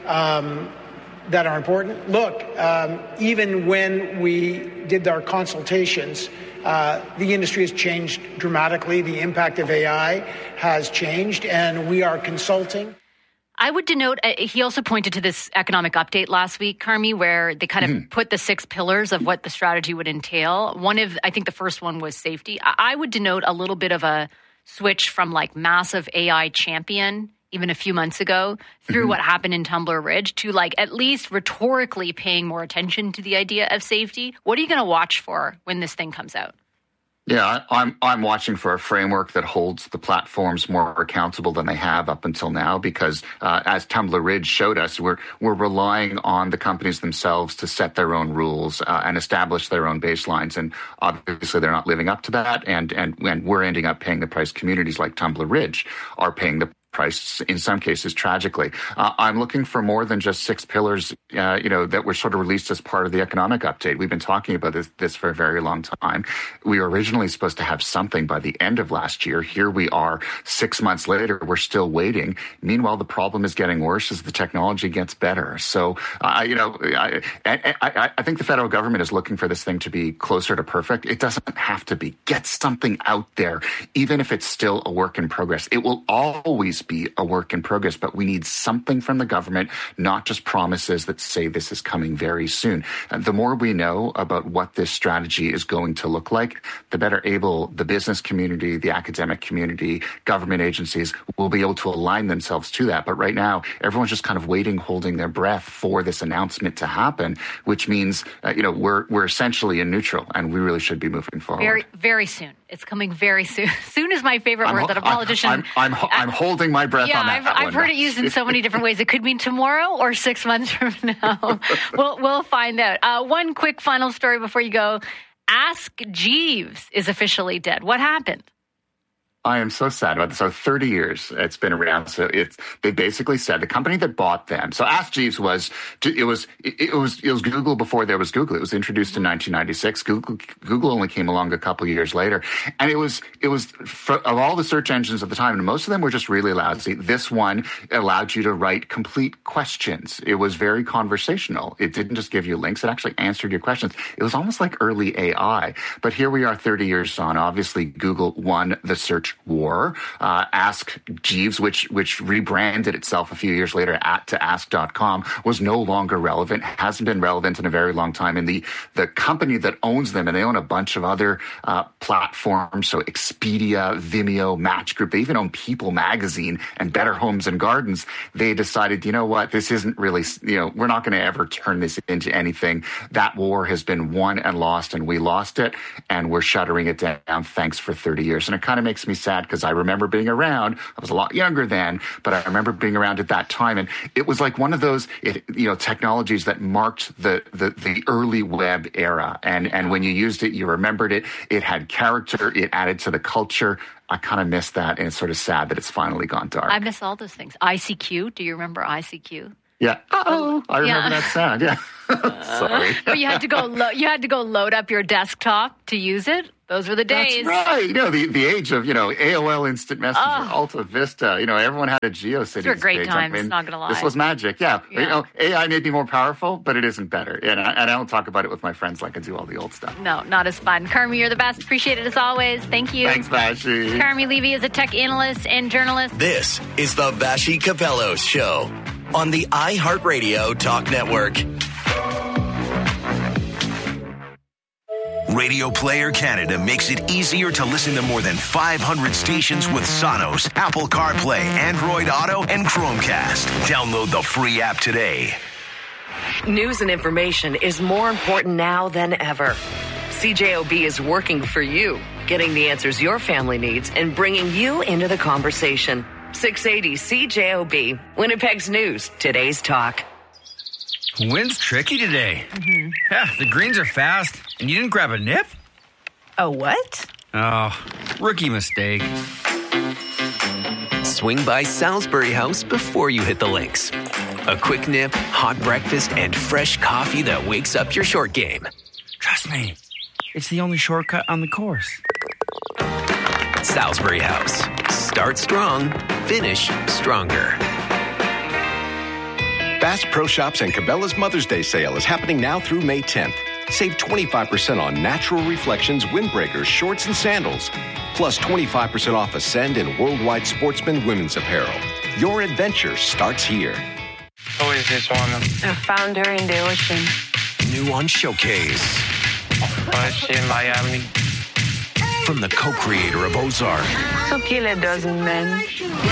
that are important. Look, even when we did our consultations, the industry has changed dramatically. The impact of AI has changed, and we are consulting. I would denote, he also pointed to this economic update last week, Carmi, where they kind of put the 6 pillars of what the strategy would entail. I think the first one was safety. I would denote a little bit of a switch from like massive AI champion even a few months ago through what happened in Tumbler Ridge to like at least rhetorically paying more attention to the idea of safety. What are you going to watch for when this thing comes out? Yeah, I'm watching for a framework that holds the platforms more accountable than they have up until now, because as Tumbler Ridge showed us, we're relying on the companies themselves to set their own rules and establish their own baselines, and obviously they're not living up to that, and we're ending up paying the price. Communities like Tumbler Ridge are paying the price, in some cases tragically. I'm looking for more than just 6 pillars, that were sort of released as part of the economic update. We've been talking about this for a very long time. We were originally supposed to have something by the end of last year. Here we are 6 months later. We're still waiting. Meanwhile, the problem is getting worse as the technology gets better. So, I think the federal government is looking for this thing to be closer to perfect. It doesn't have to be. Get something out there, even if it's still a work in progress. It will always be a work in progress, but we need something from the government, not just promises that say this is coming very soon. And the more we know about what this strategy is going to look like, the better able the business community, the academic community, government agencies will be able to align themselves to that. But right now, everyone's just kind of waiting, holding their breath for this announcement to happen, which means, we're essentially in neutral, and we really should be moving forward. Very, very soon. It's coming very soon. Soon is my favorite word that a politician... I'm holding my breath on that. I've heard it used in so many different ways. It could mean tomorrow or 6 months from now. We'll find out. One quick final story before you go. Ask Jeeves is officially dead. What happened? I am so sad about this. So 30 years it's been around. So they basically said the company that bought them. So Ask Jeeves was Google before there was Google. It was introduced in 1996. Google only came along a couple of years later, and it was of all the search engines at the time, and most of them were just really lousy. This one allowed you to write complete questions. It was very conversational. It didn't just give you links. It actually answered your questions. It was almost like early AI. But here we are 30 years on. Obviously, Google won the search Art War. Ask Jeeves, which rebranded itself a few years later to Ask.com, was no longer relevant, hasn't been relevant in a very long time. And the company that owns them, and they own a bunch of other platforms, so Expedia, Vimeo, Match Group, they even own People Magazine and Better Homes and Gardens. They decided, you know what, this isn't really, we're not going to ever turn this into anything. That war has been won and lost, and we lost it, and we're shuttering it down. Thanks for 30 years. And it kind of makes me sad because I remember being around. I was a lot younger then, but I remember being around at that time. And it was like one of those, technologies that marked the early web era. And when you used it, you remembered it. It had character. It added to the culture. I kind of miss that, and it's sort of sad that it's finally gone dark. I miss all those things. ICQ. Do you remember ICQ? Yeah. Oh, I remember that sound. Yeah. Sorry. But you had to go load up your desktop to use it. Those were the days. That's right. The age of, AOL Instant Messenger, Alta Vista, everyone had a GeoCities These were great page. times, not going to lie. This was magic, yeah. AI may be more powerful, but it isn't better. And I don't talk about it with my friends like I do all the old stuff. No, not as fun. Carmi, you're the best. Appreciate it as always. Thank you. Thanks, Vashi. Carmi Levy is a tech analyst and journalist. This is the Vashi Capellos Show on the iHeartRadio Talk Network. Radio Player Canada makes it easier to listen to more than 500 stations with Sonos, Apple CarPlay, Android Auto, and Chromecast. Download the free app today. News and information is more important now than ever. CJOB is working for you, getting the answers your family needs and bringing you into the conversation. 680 CJOB, Winnipeg's news, today's talk. Wind's tricky today. Mm-hmm. Yeah, the greens are fast, and you didn't grab a nip? A what? Oh, rookie mistake. Swing by Salisbury House before you hit the links. A quick nip, hot breakfast, and fresh coffee that wakes up your short game. Trust me, it's the only shortcut on the course. Salisbury House. Start strong, finish stronger. Bass Pro Shops and Cabela's Mother's Day sale is happening now through May 10th. Save 25% on Natural Reflections windbreakers, shorts, and sandals. Plus 25% off Ascend and Worldwide Sportsman women's apparel. Your adventure starts here. Who is this one? A founder in the ocean. New on Showcase. In Miami. From the co-creator of Ozark. So kill a dozen men.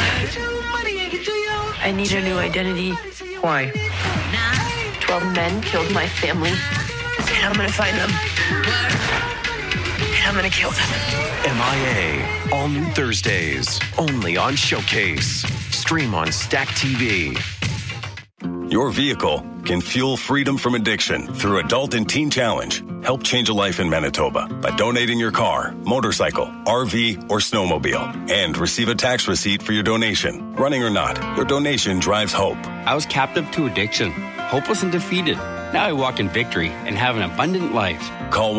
I need a new identity. Why? 12 men killed my family. And I'm gonna find them. And I'm gonna kill them. MIA. All new Thursdays. Only on Showcase. Stream on Stack TV. Your vehicle can fuel freedom from addiction through Adult and Teen Challenge. Help change a life in Manitoba by donating your car, motorcycle, RV, or snowmobile. And receive a tax receipt for your donation. Running or not, your donation drives hope. I was captive to addiction. Hope wasn't defeated. Now I walk in victory and have an abundant life. Call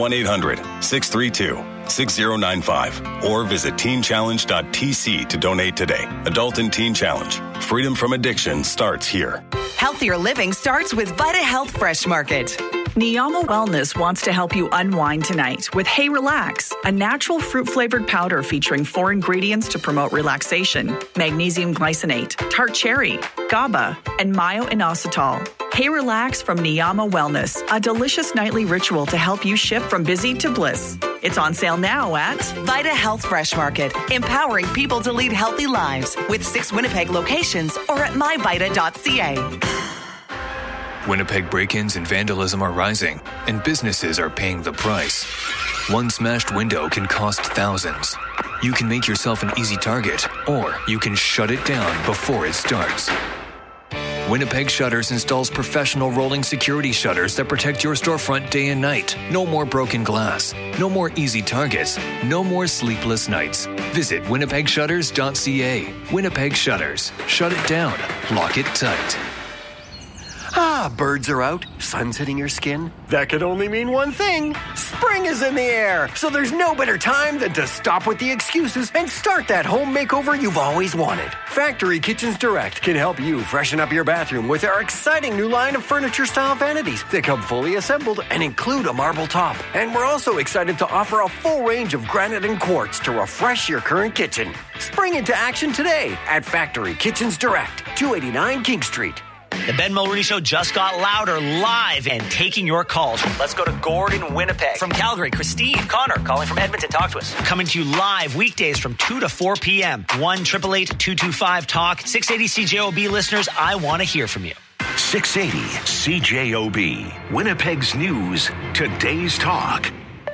1-800-632-6095 or visit teenchallenge.tc to donate today. Adult and Teen Challenge. Freedom from addiction starts here. Healthier living starts with Vita Health Fresh Market. Niyama Wellness wants to help you unwind tonight with Hey Relax, a natural fruit-flavored powder featuring 4 ingredients to promote relaxation: magnesium glycinate, tart cherry, GABA, and myo-inositol. Hey Relax from Niyama Wellness, a delicious nightly ritual to help you shift from busy to bliss. It's on sale now at Vita Health Fresh Market, empowering people to lead healthy lives with 6 Winnipeg locations or at myvita.ca. Winnipeg break-ins and vandalism are rising, and businesses are paying the price. One smashed window can cost thousands. You can make yourself an easy target, or you can shut it down before it starts. Winnipeg Shutters installs professional rolling security shutters that protect your storefront day and night. No more broken glass. No more easy targets. No more sleepless nights. Visit winnipegshutters.ca. Winnipeg Shutters. Shut it down. Lock it tight. Ah, birds are out, sun's hitting your skin. That could only mean one thing. Spring is in the air, so there's no better time than to stop with the excuses and start that home makeover you've always wanted. Factory Kitchens Direct can help you freshen up your bathroom with our exciting new line of furniture-style vanities that come fully assembled and include a marble top. And we're also excited to offer a full range of granite and quartz to refresh your current kitchen. Spring into action today at Factory Kitchens Direct, 289 King Street. The Ben Mulroney Show just got louder, live, and taking your calls. Let's go to Gordon, Winnipeg. From Calgary, Christine. Connor, calling from Edmonton. Talk to us. Coming to you live weekdays from 2 to 4 p.m. 1-888-225-TALK. 680 CJOB listeners, I want to hear from you. 680 CJOB. Winnipeg's news. Today's talk.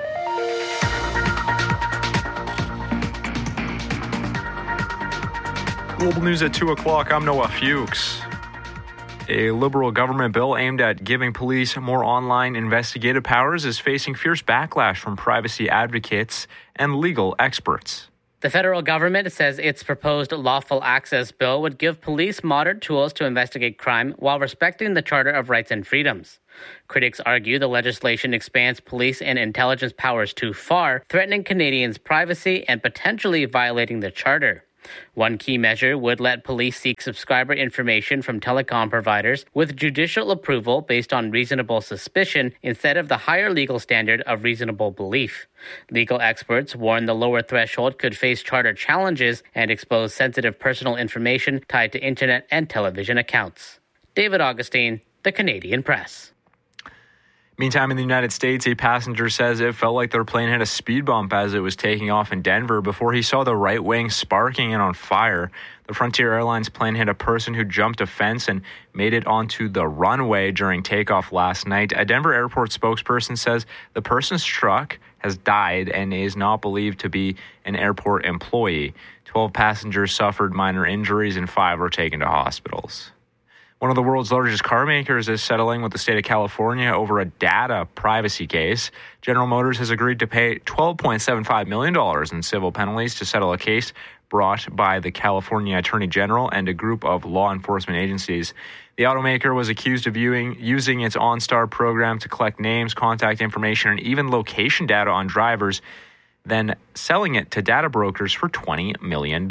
Global news at 2 o'clock. I'm Noah Fuchs. A Liberal government bill aimed at giving police more online investigative powers is facing fierce backlash from privacy advocates and legal experts. The federal government says its proposed lawful access bill would give police modern tools to investigate crime while respecting the Charter of Rights and Freedoms. Critics argue the legislation expands police and intelligence powers too far, threatening Canadians' privacy and potentially violating the Charter. One key measure would let police seek subscriber information from telecom providers with judicial approval based on reasonable suspicion instead of the higher legal standard of reasonable belief. Legal experts warn the lower threshold could face charter challenges and expose sensitive personal information tied to internet and television accounts. David Augustine, The Canadian Press. Meantime, in the United States, a passenger says it felt like their plane hit a speed bump as it was taking off in Denver before he saw the right wing sparking and on fire. The Frontier Airlines plane hit a person who jumped a fence and made it onto the runway during takeoff last night. A Denver airport spokesperson says the person struck has died and is not believed to be an airport employee. 12 passengers suffered minor injuries and 5 were taken to hospitals. One of the world's largest car makers is settling with the state of California over a data privacy case. General Motors has agreed to pay $12.75 million in civil penalties to settle a case brought by the California Attorney General and a group of law enforcement agencies. The automaker was accused of using its OnStar program to collect names, contact information, and even location data on drivers, then selling it to data brokers for $20 million.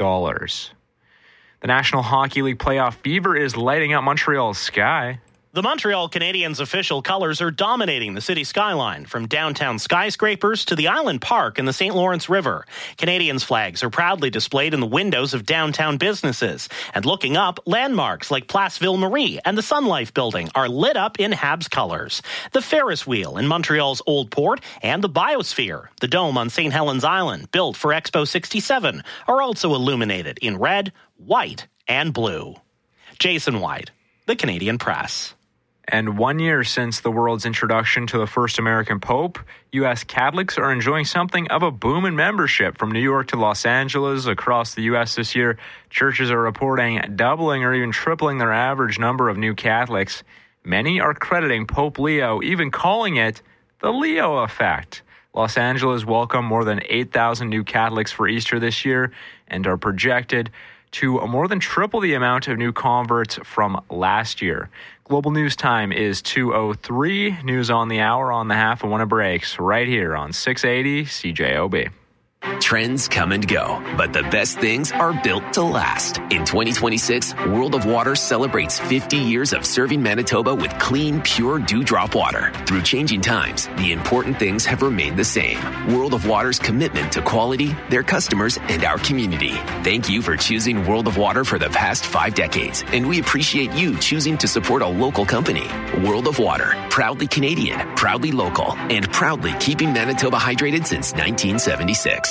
The National Hockey League playoff fever is lighting up Montreal's sky. The Montreal Canadiens' official colors are dominating the city skyline, from downtown skyscrapers to the Island Park and the St. Lawrence River. Canadiens flags are proudly displayed in the windows of downtown businesses. And looking up, landmarks like Place Ville-Marie and the Sun Life Building are lit up in Habs colors. The Ferris wheel in Montreal's Old Port and the Biosphere, the dome on St. Helens Island, built for Expo 67, are also illuminated in red, white, and blue. Jason White, The Canadian Press. And 1 year since the world's introduction to the first American Pope, U.S. Catholics are enjoying something of a boom in membership. From New York to Los Angeles, across the U.S. this year, churches are reporting doubling or even tripling their average number of new Catholics. Many are crediting Pope Leo, even calling it the Leo effect. Los Angeles welcomed more than 8,000 new Catholics for Easter this year and are projected to more than triple the amount of new converts from last year. Global News Time is 2:03. News on the hour, on the half, and when it breaks, right here on 680 CJOB. Trends come and go, but the best things are built to last. In 2026, World of Water celebrates 50 years of serving Manitoba with clean, pure dewdrop water. Through changing times, the important things have remained the same. World of Water's commitment to quality, their customers, and our community. Thank you for choosing World of Water for the past 5 decades, and we appreciate you choosing to support a local company. World of Water, proudly Canadian, proudly local, and proudly keeping Manitoba hydrated since 1976.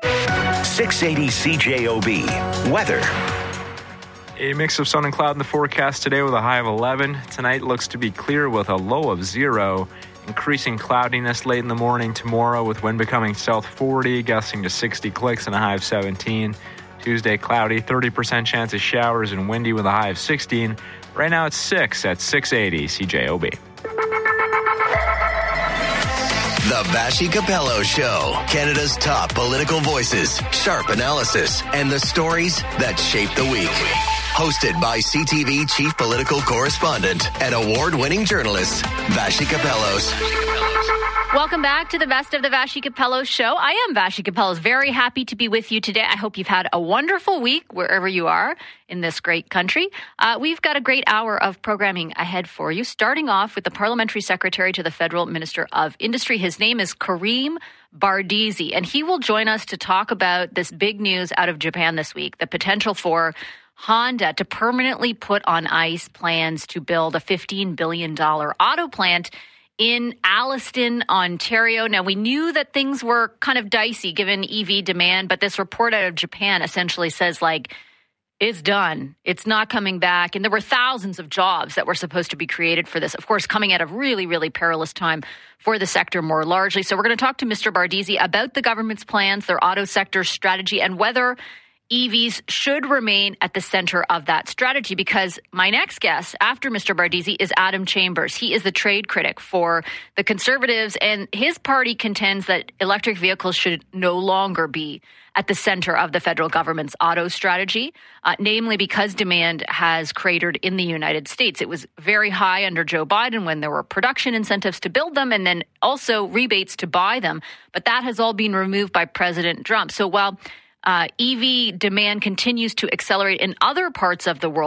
680 CJOB. Weather. A mix of sun and cloud in the forecast today with a high of 11. Tonight looks to be clear with a low of 0. Increasing cloudiness late in the morning tomorrow with wind becoming south 40, gusting to 60 clicks and a high of 17. Tuesday cloudy, 30% chance of showers and windy with a high of 16. Right now it's 6 at 680 CJOB. The Vassy Capello Show. Canada's top political voices, sharp analysis, and the stories that shape the week. Hosted by CTV Chief Political Correspondent and award-winning journalist, Vassy Capellos. Welcome back to the Best of the Vassy Capello Show. I am Vassy Capello. Very happy to be with you today. I hope you've had a wonderful week wherever you are in this great country. We've got a great hour of programming ahead for you, starting off with the Parliamentary Secretary to the Federal Minister of Industry. His name is Karim Bardizzi, and he will join us to talk about this big news out of Japan this week, the potential for Honda to permanently put on ice plans to build a $15 billion auto plant in Alliston, Ontario. Now, we knew that things were kind of dicey given EV demand, but this report out of Japan essentially says, like, it's done. It's not coming back. And there were thousands of jobs that were supposed to be created for this, of course, coming at a really, really perilous time for the sector more largely. So we're going to talk to Mr. Bardizzi about the government's plans, their auto sector strategy, and whether EVs should remain at the center of that strategy, because my next guest after Mr. Bardizzi is Adam Chambers. He is the trade critic for the Conservatives, and his party contends that electric vehicles should no longer be at the center of the federal government's auto strategy, namely because demand has cratered in the United States. It was very high under Joe Biden when there were production incentives to build them and then also rebates to buy them. But that has all been removed by President Trump. So while EV demand continues to accelerate in other parts of the world,